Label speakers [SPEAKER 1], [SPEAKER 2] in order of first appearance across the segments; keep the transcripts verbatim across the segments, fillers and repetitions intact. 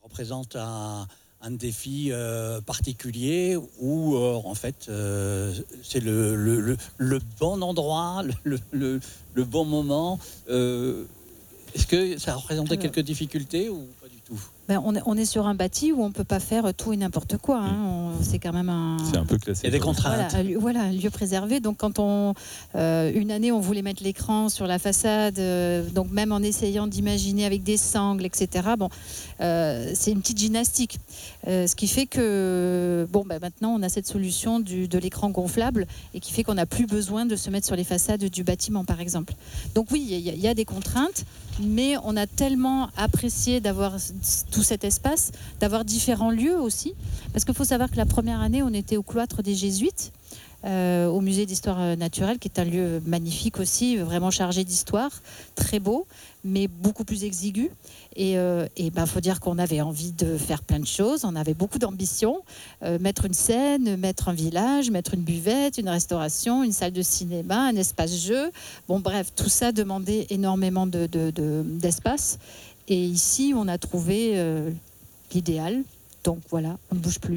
[SPEAKER 1] représente un, un défi euh, particulier où, euh, en fait, euh, c'est le, le, le, le bon endroit, le, le, le bon moment. Euh, est-ce que ça a représenté quelques difficultés ou pas du tout ?
[SPEAKER 2] Ben, on, est, on est sur un bâti où on ne peut pas faire tout et n'importe quoi. Hein. On, c'est quand même un...
[SPEAKER 3] C'est un peu classé.
[SPEAKER 1] Il y a des contraintes.
[SPEAKER 2] Voilà, un lieu, voilà, un lieu préservé. Donc, quand on... Euh, une année, on voulait mettre l'écran sur la façade, euh, donc même en essayant d'imaginer avec des sangles, et cetera. Bon, euh, c'est une petite gymnastique. Euh, ce qui fait que, bon, ben, maintenant, on a cette solution du, de l'écran gonflable et qui fait qu'on n'a plus besoin de se mettre sur les façades du bâtiment, par exemple. Donc, oui, il y, y a des contraintes, mais on a tellement apprécié d'avoir tout cet espace, d'avoir différents lieux aussi. Parce qu'il faut savoir que la première année, on était au cloître des Jésuites, euh, au musée d'histoire naturelle, qui est un lieu magnifique aussi, vraiment chargé d'histoire, très beau, mais beaucoup plus exigu. Et, euh, et ben, faut dire qu'on avait envie de faire plein de choses, on avait beaucoup d'ambition, euh, mettre une scène, mettre un village, mettre une buvette, une restauration, une salle de cinéma, un espace jeu. Bon, bref, tout ça demandait énormément de, de, de, d'espace. Et ici, on a trouvé euh, l'idéal. Donc voilà, on ne bouge plus.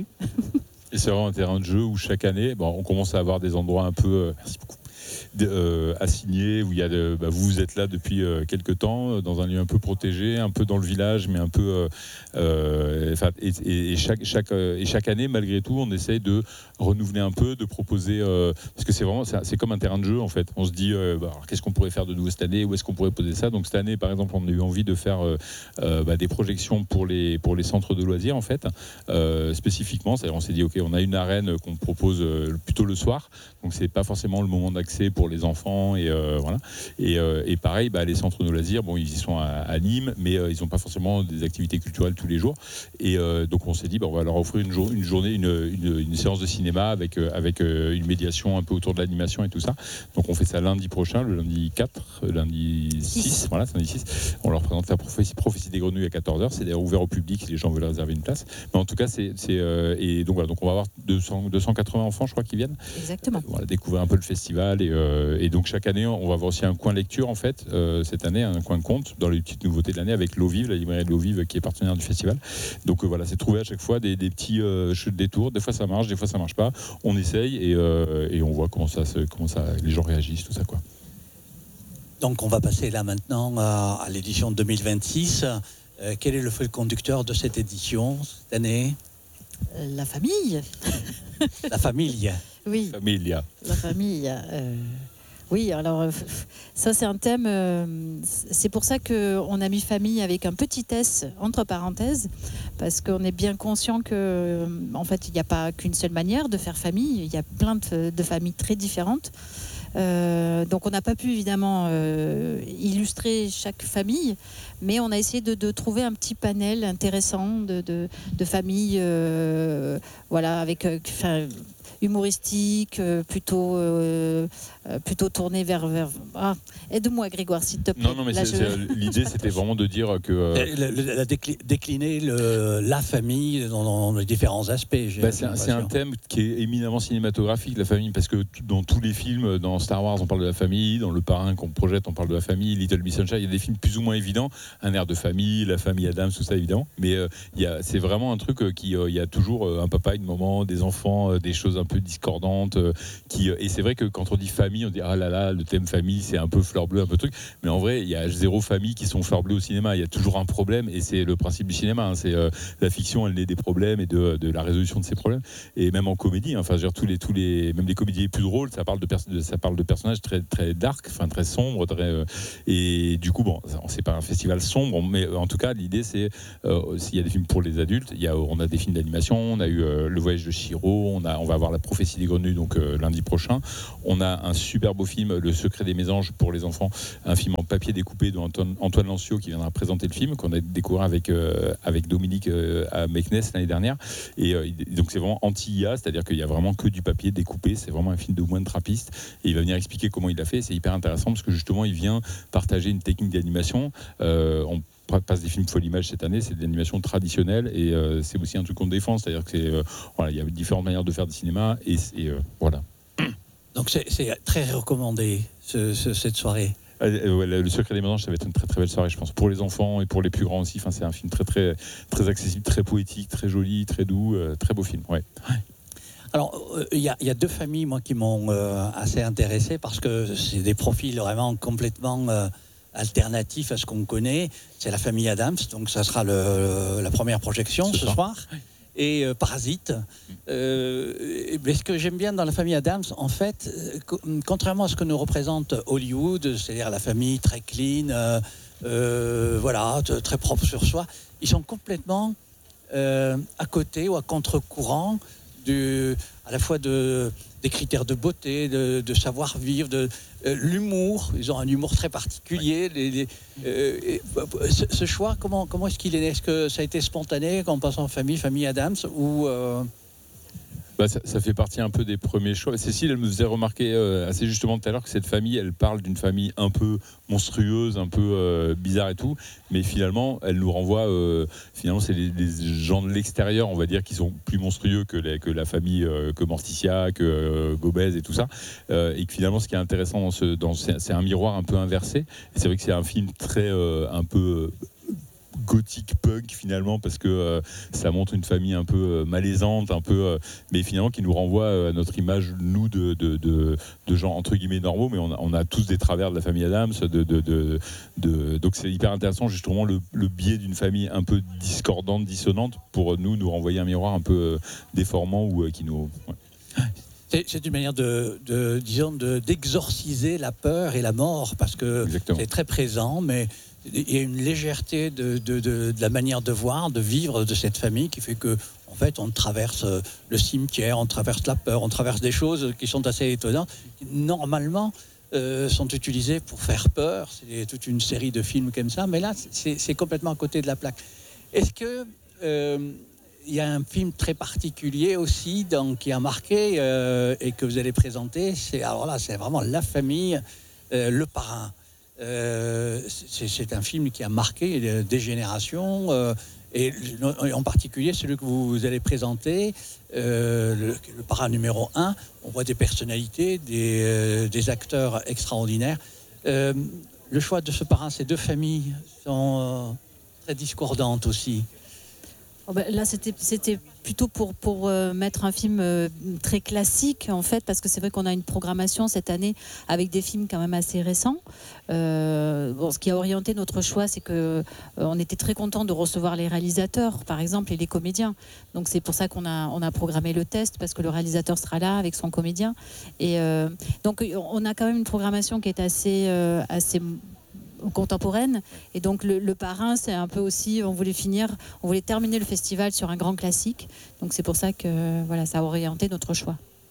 [SPEAKER 3] Et c'est vraiment un terrain de jeu où chaque année, bon, on commence à avoir des endroits un peu... Euh, merci beaucoup. De, euh, assigné, où il y a de, bah, vous êtes là depuis euh, quelques temps, euh, dans un lieu un peu protégé, un peu dans le village, mais un peu... Euh, euh, et, et, et, chaque, chaque, euh, et chaque année, malgré tout, on essaye de renouveler un peu, de proposer... Euh, parce que c'est vraiment... C'est, c'est comme un terrain de jeu, en fait. On se dit, euh, bah, alors, qu'est-ce qu'on pourrait faire de nouveau cette année ? Où est-ce qu'on pourrait poser ça ? Donc cette année, par exemple, on a eu envie de faire euh, euh, bah, des projections pour les, pour les centres de loisirs, en fait. Euh, spécifiquement, c'est-à-dire on s'est dit, OK, on a une arène qu'on propose euh, plutôt le soir. Donc c'est pas forcément le moment d'accès pour les enfants et euh, voilà et, euh, et pareil bah, les centres de loisirs bon ils y sont à, à Nîmes mais euh, ils n'ont pas forcément des activités culturelles tous les jours et euh, donc on s'est dit bah, on va leur offrir une, jour, une journée une, une, une séance de cinéma avec, euh, avec euh, une médiation un peu autour de l'animation et tout ça. Donc on fait ça lundi prochain, le lundi quatre, lundi six, voilà, lundi six. On leur présente la prophétie, prophétie des grenouilles à quatorze heures. C'est d'ailleurs ouvert au public si les gens veulent réserver une place, mais en tout cas c'est, c'est euh, et donc voilà, donc on va avoir deux cents, deux cent quatre-vingts enfants je crois qui viennent.
[SPEAKER 2] Exactement.
[SPEAKER 3] Voilà, découvrir un peu le festival et, euh, et donc chaque année on va avoir aussi un coin lecture en fait euh, cette année un coin conte dans les petites nouveautés de l'année avec l'eau vive, la librairie de l'eau vive qui est partenaire du festival. Donc euh, voilà, c'est trouver à chaque fois des, des petits euh, détours, des fois ça marche, des fois ça marche pas, on essaye et, euh, et on voit comment ça, se, comment ça les gens réagissent, tout ça quoi.
[SPEAKER 1] Donc on va passer là maintenant à, à l'édition deux mille vingt-six. Euh, quel est le fil conducteur de cette édition cette année ?
[SPEAKER 2] La famille.
[SPEAKER 1] La famille.
[SPEAKER 2] Oui.
[SPEAKER 3] Familia.
[SPEAKER 2] La famille. Euh, oui, alors ça c'est un thème. Euh, c'est pour ça qu'on a mis famille avec un petit S entre parenthèses, parce qu'on est bien conscient que, en fait, il n'y a pas qu'une seule manière de faire famille. Il y a plein de, de familles très différentes. Euh, donc on n'a pas pu évidemment euh, illustrer chaque famille, mais on a essayé de, de trouver un petit panel intéressant de, de, de familles, euh, voilà, avec, enfin, humoristique, euh, plutôt, euh, euh, plutôt tourné vers... vers... Ah, aide-moi Grégoire, s'il te plaît.
[SPEAKER 3] Non, non, mais
[SPEAKER 2] Là,
[SPEAKER 3] c'est,
[SPEAKER 2] je...
[SPEAKER 3] c'est, l'idée, c'était vraiment de dire que... Euh...
[SPEAKER 1] Le, le, la décli- décliner le, la famille dans, dans les différents aspects.
[SPEAKER 3] Bah, c'est, un, c'est un thème qui est éminemment cinématographique, la famille, parce que t- dans tous les films, dans Star Wars, on parle de la famille, dans Le Parrain qu'on projette, on parle de la famille, Little Miss Sunshine, il y a des films plus ou moins évidents, un air de famille, la famille Adams, tout ça, évidemment. Mais euh, il y a, c'est vraiment un truc qui... Euh, il y a toujours euh, un papa, une maman, des enfants, euh, des choses un peu discordantes. Euh, qui, euh, et c'est vrai que quand on dit famille, on dit ah là là, le thème famille, c'est un peu fleur bleue, un peu truc. Mais en vrai, il y a zéro famille qui sont fleur bleue au cinéma. Il y a toujours un problème et c'est le principe du cinéma. Hein. C'est euh, la fiction, elle naît des problèmes et de, de la résolution de ces problèmes. Et même en comédie, hein, enfin, je veux dire, tous les, tous les, même les comédies les plus drôles, ça parle de, pers- de, ça parle de personnages très, très dark, enfin très sombres. Très, euh, et du coup, bon, c'est pas un festival sombre, mais en tout cas, l'idée, c'est euh, s'il y a des films pour les adultes, il y a, on a des films d'animation, on a eu euh, Le Voyage de Chihiro, on, a, on va avoir La Prophétie des Grenouilles, donc euh, lundi prochain. On a un super beau film, Le Secret des Mésanges pour les enfants, un film en papier découpé de Antoine, Antoine Lancio qui viendra présenter le film, qu'on a découvert avec, euh, avec Dominique euh, à Meknes l'année dernière. Et euh, donc c'est vraiment anti-I A, c'est-à-dire qu'il y a vraiment que du papier découpé, c'est vraiment un film de moins de trappiste. Et il va venir expliquer comment il l'a fait, c'est hyper intéressant parce que justement il vient partager une technique d'animation. Euh, on passe des films full image cette année, c'est de l'animation traditionnelle et euh, c'est aussi un truc qu'on défend, c'est-à-dire que c'est, euh, voilà, il y a différentes manières de faire du cinéma et, et euh, voilà.
[SPEAKER 1] Donc c'est, c'est très recommandé ce, ce, cette soirée.
[SPEAKER 3] Euh, ouais, Le Secret des Mésanges, ça va être une très très belle soirée, je pense, pour les enfants et pour les plus grands aussi. Enfin, c'est un film très très très accessible, très poétique, très joli, très doux, euh, très beau film. Ouais.
[SPEAKER 1] Alors, il euh, y, y a deux familles, moi, qui m'ont euh, assez intéressé parce que c'est des profils vraiment complètement euh, alternatifs à ce qu'on connaît. C'est la famille Addams, donc ça sera le, la première projection ce, ce soir. soir. Et euh, Parasite. Euh, mais ce que j'aime bien dans la famille Addams, en fait, euh, contrairement à ce que nous représente Hollywood, c'est-à-dire la famille très clean, euh, euh, voilà, très propre sur soi, ils sont complètement euh, à côté ou à contre-courant Du, à la fois de, des critères de beauté, de, de savoir-vivre, de euh, l'humour. Ils ont un humour très particulier. Les, les, euh, et, ce, ce choix, comment, comment est-ce qu'il est né? Est-ce que ça a été spontané quand on passe en famille, famille Addams ou euh...
[SPEAKER 3] Bah, ça, ça fait partie un peu des premiers choix. Cécile, elle me faisait remarquer euh, assez justement tout à l'heure que cette famille, elle parle d'une famille un peu monstrueuse, un peu euh, bizarre et tout, mais finalement, elle nous renvoie, euh, finalement, c'est les, les gens de l'extérieur, on va dire, qui sont plus monstrueux que, les, que la famille, euh, que Morticia, que euh, Gomez et tout ça, euh, et que finalement, ce qui est intéressant, dans ce, dans, c'est, c'est un miroir un peu inversé. Et c'est vrai que c'est un film très, euh, un peu... Euh, gothique punk finalement parce que euh, ça montre une famille un peu euh, malaisante, un peu euh, mais finalement qui nous renvoie euh, à notre image nous de, de, de, de gens entre guillemets normaux, mais on a, on a tous des travers de la famille Addams, de, de, de, de donc c'est hyper intéressant justement le, le biais d'une famille un peu discordante, dissonante pour nous nous renvoyer un miroir un peu euh, déformant ou euh, qui nous ouais.
[SPEAKER 1] C'est une manière de, de disons, de, d'exorciser la peur et la mort, parce que Exactement. C'est très présent, mais il y a une légèreté de, de, de, de la manière de voir, de vivre de cette famille qui fait que, en fait, on traverse le cimetière, on traverse la peur, on traverse des choses qui sont assez étonnantes, qui normalement euh, sont utilisées pour faire peur. C'est toute une série de films comme ça, mais là, c'est complètement à côté de la plaque. Est-ce que... Euh, il y a un film très particulier aussi donc, qui a marqué euh, et que vous allez présenter. C'est, alors là, c'est vraiment La Famille, euh, Le Parrain. Euh, c'est un film qui a marqué des générations euh, et en particulier celui que vous allez présenter, euh, le, le Parrain numéro un. On voit des personnalités, des, euh, des acteurs extraordinaires. Euh, le choix de ce parrain, ces deux familles sont euh, très discordantes aussi.
[SPEAKER 2] Oh ben là, c'était plutôt pour, pour euh, mettre un film euh, très classique, en fait, parce que c'est vrai qu'on a une programmation cette année avec des films quand même assez récents. Euh, bon, ce qui a orienté notre choix, c'est qu'on euh, était très content de recevoir les réalisateurs, par exemple, et les comédiens. Donc c'est pour ça qu'on a, on a programmé le test, parce que le réalisateur sera là avec son comédien. Et euh, donc on a quand même une programmation qui est assez... Euh, assez contemporaine, et donc le, le parrain, c'est un peu aussi, on voulait finir, on voulait terminer le festival sur un grand classique, donc c'est pour ça que voilà, ça a orienté notre choix.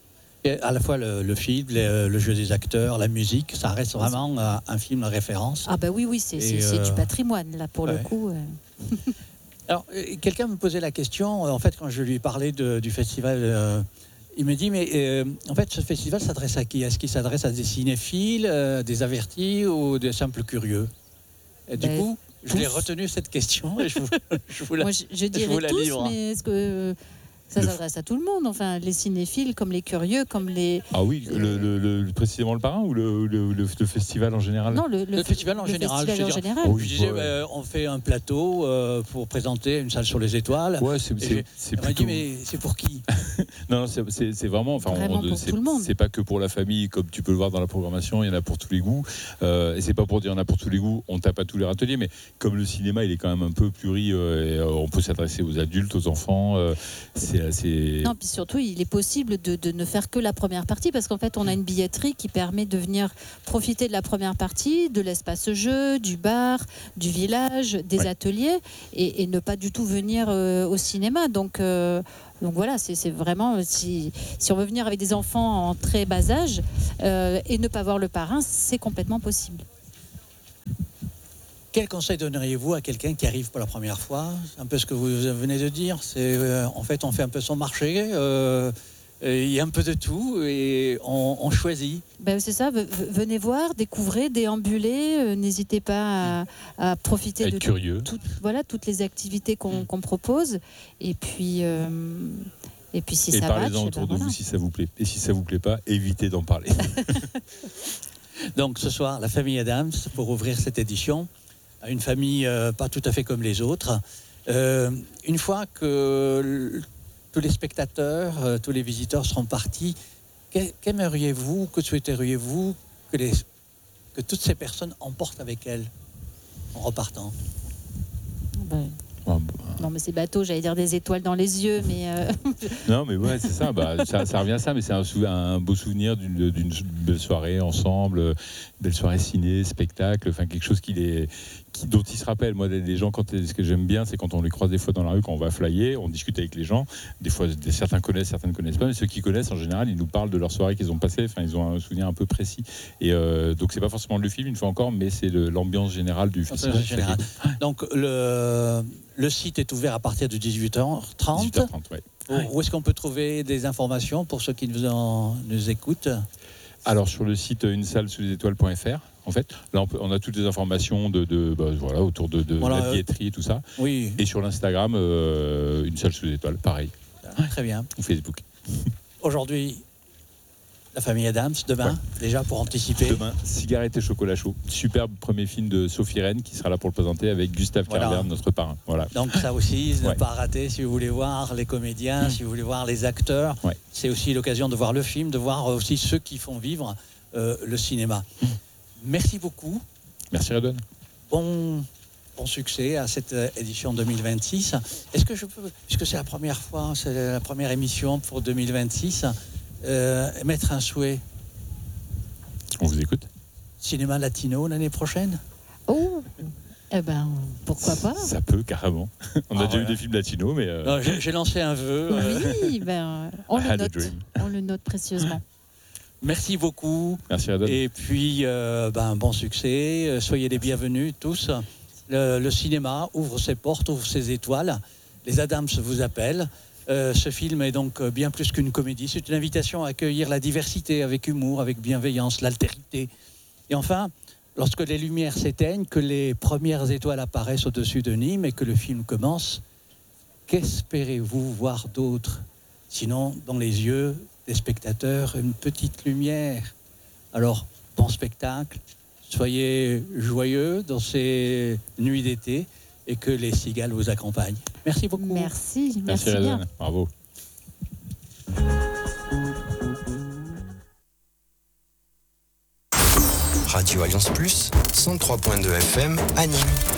[SPEAKER 1] Et à la fois le, le film, le, le jeu des acteurs, la musique, ça reste vraiment un, un film de référence.
[SPEAKER 2] Ah bah oui, oui, c'est euh... du patrimoine là pour ouais. le coup. Euh...
[SPEAKER 1] Alors, quelqu'un me posait la question, en fait, quand je lui parlais de, du festival. Euh, Il me dit, mais euh, en fait, ce festival s'adresse à qui? Est-ce qu'il s'adresse à des cinéphiles, euh, des avertis ou des simples curieux? Et du ben, coup, je l'ai retenu cette question et je vous, je vous la,
[SPEAKER 2] Moi, je, je dirais je vous la tous, livre. Mais est-ce que ça s'adresse à tout le monde? Enfin, les cinéphiles, comme les curieux, comme les...
[SPEAKER 3] Ah oui, le, le, le, précisément le parrain ou le, le, le, le festival en général?
[SPEAKER 2] Non, le, le,
[SPEAKER 1] le festival en
[SPEAKER 2] le
[SPEAKER 1] général.
[SPEAKER 2] Festival
[SPEAKER 1] je,
[SPEAKER 2] en général.
[SPEAKER 1] Oh, je disais, ouais. euh, on fait un plateau euh, pour présenter une salle sur les étoiles.
[SPEAKER 3] Ouais, c'est plutôt...
[SPEAKER 1] m'a dit, mais c'est pour qui?
[SPEAKER 3] Non, c'est vraiment... Enfin,
[SPEAKER 2] vraiment on, pour tout le monde.
[SPEAKER 3] C'est pas que pour la famille, comme tu peux le voir dans la programmation, il y en a pour tous les goûts. Euh, et c'est pas pour dire il y en a pour tous les goûts, on tape à tous les râteliers, mais comme le cinéma, il est quand même un peu pluri, euh, et, euh, on peut s'adresser aux adultes, aux enfants. Euh, c'est assez...
[SPEAKER 2] Non, puis surtout, il est possible de, de ne faire que la première partie, parce qu'en fait, on a une billetterie qui permet de venir profiter de la première partie, de l'espace jeu, du bar, du village, des ouais. ateliers, et, et ne pas du tout venir euh, au cinéma. Donc, euh, donc voilà, c'est vraiment, si, si on veut venir avec des enfants en très bas âge euh, et ne pas voir le parrain, c'est complètement possible.
[SPEAKER 1] Quel conseil donneriez-vous à quelqu'un qui arrive pour la première fois? C'est un peu ce que vous venez de dire. C'est euh, en fait, on fait un peu son marché. Euh, il y a un peu de tout et on, on choisit.
[SPEAKER 2] Ben c'est ça. Venez voir, découvrez, déambulez. Euh, N'hésitez pas à, à profiter
[SPEAKER 3] être
[SPEAKER 2] de
[SPEAKER 3] curieux.
[SPEAKER 2] Tout, voilà, toutes les activités qu'on qu'on propose. Et puis. Euh, Et puis si
[SPEAKER 3] et
[SPEAKER 2] ça
[SPEAKER 3] parlez-en
[SPEAKER 2] match,
[SPEAKER 3] autour
[SPEAKER 2] ben
[SPEAKER 3] de
[SPEAKER 2] voilà.
[SPEAKER 3] vous si ça vous plaît. Et si ça vous plaît pas, évitez d'en parler.
[SPEAKER 1] Donc ce soir, la famille Adams, pour ouvrir cette édition, une famille euh, pas tout à fait comme les autres. Euh, une fois que l- tous les spectateurs, euh, tous les visiteurs seront partis, qu'ai- qu'aimeriez-vous, que souhaiteriez-vous que, les, que toutes ces personnes emportent avec elles en repartant?
[SPEAKER 2] Ben,
[SPEAKER 3] Ah, bah,
[SPEAKER 2] non, mais c'est bateau, j'allais dire des étoiles dans les yeux, mais euh,
[SPEAKER 3] Non, mais ouais, c'est ça. Bah, ça. Ça revient à ça, mais c'est un, sou- un beau souvenir d'une, d'une belle soirée ensemble, euh, belle soirée ciné, spectacle, enfin quelque chose qui les, qui, dont ils se rappellent. Moi, les, les gens, quand, ce que j'aime bien, c'est quand on les croise des fois dans la rue, quand on va flyer, on discute avec les gens. Des fois, des- certains connaissent, certains ne connaissent pas, mais ceux qui connaissent, en général, ils nous parlent de leur soirée qu'ils ont passée. Enfin, ils ont un souvenir un peu précis. Et euh, donc, c'est pas forcément le film, une fois encore, mais c'est le- l'ambiance générale du festival.
[SPEAKER 1] Général. Donc le, le site est ouvert à partir de dix-huit heures trente.
[SPEAKER 3] dix-huit heures trente, ouais.
[SPEAKER 1] Où, où est-ce qu'on peut trouver des informations pour ceux qui nous, en, nous écoutent?
[SPEAKER 3] Alors sur le site une salle sous les étoiles point f r, en fait, là on, peut- on a toutes les informations de, de bah, voilà, autour de, de
[SPEAKER 1] Voilà,
[SPEAKER 3] la
[SPEAKER 1] euh,
[SPEAKER 3] billetterie et tout ça.
[SPEAKER 1] Oui,
[SPEAKER 3] Et sur l'Instagram, euh, une salle sous les étoiles, pareil,
[SPEAKER 1] très bien.
[SPEAKER 3] ou Facebook.
[SPEAKER 1] Aujourd'hui, la famille Adams. Demain, déjà pour anticiper.
[SPEAKER 3] Demain, Cigarette et chocolat chaud, superbe premier film de Sophie Rennes qui sera là pour le présenter avec Gustave
[SPEAKER 1] Voilà.
[SPEAKER 3] Carverne, notre parrain. Voilà.
[SPEAKER 1] Donc ça aussi, ne
[SPEAKER 3] Ouais.
[SPEAKER 1] pas rater si vous voulez voir les comédiens, si vous voulez voir les acteurs.
[SPEAKER 3] Ouais.
[SPEAKER 1] C'est aussi l'occasion de voir le film, de voir aussi ceux qui font vivre euh, le cinéma. Merci beaucoup.
[SPEAKER 3] Merci Redouane.
[SPEAKER 1] Bon, bon succès à cette euh, édition deux mille vingt-six. Est-ce que je peux, puisque c'est la première fois, c'est la première émission pour deux mille vingt-six, euh, mettre un souhait?
[SPEAKER 3] On vous écoute.
[SPEAKER 1] Cinéma latino l'année prochaine?
[SPEAKER 2] oh, eh ben, pourquoi pas?
[SPEAKER 3] Ça peut, carrément. On a
[SPEAKER 1] Ah,
[SPEAKER 3] déjà
[SPEAKER 1] ouais.
[SPEAKER 3] eu des films latinos, mais... euh,
[SPEAKER 1] Non, J'ai j'ai lancé un vœu. euh,
[SPEAKER 2] Oui, ben, on
[SPEAKER 3] I
[SPEAKER 2] le
[SPEAKER 3] had a
[SPEAKER 2] note,
[SPEAKER 3] dream.
[SPEAKER 2] on le note précieusement.
[SPEAKER 1] Merci beaucoup.
[SPEAKER 3] Merci Redouane.
[SPEAKER 1] Et puis, euh, ben, bon succès. Euh, Soyez les bienvenus tous. Le, le cinéma ouvre ses portes, ouvre ses étoiles. Les Adams vous appellent. Euh, ce film est donc euh, bien plus qu'une comédie. C'est une invitation à accueillir la diversité avec humour, avec bienveillance, l'altérité. Et enfin, lorsque les lumières s'éteignent, que les premières étoiles apparaissent au-dessus de Nîmes et que le film commence, qu'espérez-vous voir d'autre? Sinon, dans les yeux des spectateurs, une petite lumière. Alors, bon spectacle, soyez joyeux dans ces nuits d'été et que les cigales vous accompagnent. Merci beaucoup.
[SPEAKER 2] Merci,
[SPEAKER 3] Merci
[SPEAKER 2] merci bien.
[SPEAKER 3] Redouane. Bravo.
[SPEAKER 4] Radio Alliance Plus, cent trois point deux F M à Nîmes.